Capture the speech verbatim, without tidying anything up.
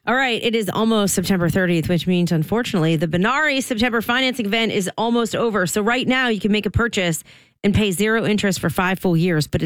All right, it is almost September thirtieth, which means, unfortunately, the Benari September financing event is almost over. So right now, you can make a purchase and pay zero interest for five full years, but